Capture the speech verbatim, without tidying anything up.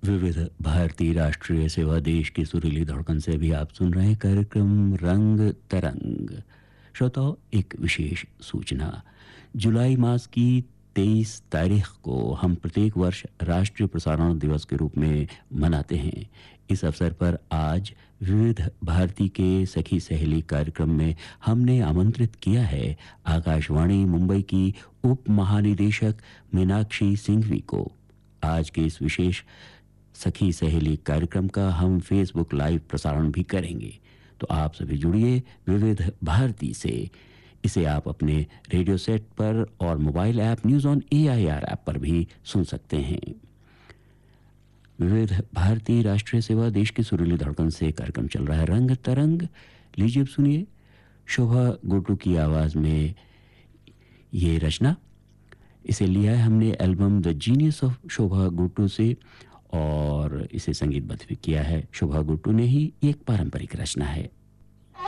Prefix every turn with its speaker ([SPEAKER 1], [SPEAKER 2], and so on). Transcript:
[SPEAKER 1] विविध भारतीय राष्ट्रीय सेवा देश की सुरीली धड़कन से भी आप सुन रहे हैं कार्यक्रम रंग तरंग। श्रोताओं, एक विशेष सूचना। जुलाई मास की तेईस तारीख को हम प्रत्येक वर्ष राष्ट्रीय प्रसारण दिवस के रूप में मनाते हैं। इस अवसर पर आज विविध भारती के सखी सहेली कार्यक्रम में हमने आमंत्रित किया है आकाशवाणी मुंबई की उप महानिदेशक मीनाक्षी सिंघवी को। आज के इस विशेष सखी सहेली कार्यक्रम का हम फेसबुक लाइव प्रसारण भी करेंगे, तो आप सभी जुड़िए विविध भारती से। इसे आप अपने रेडियो सेट पर और mobile app news on A I R app पर भी सुन सकते हैं। विविध भारतीय राष्ट्रीय सेवा देश की सुरीली धड़कन से कार्यक्रम चल रहा है रंग तरंग। लीजिए अब सुनिए शोभा गुड्डू की आवाज़ में ये रचना। इसे लिया है हमने एल्बम द जीनियस ऑफ शोभा गुड्डू से और इसे संगीतबद्ध भी किया है शोभा गुड्डू ने ही। एक पारंपरिक रचना है।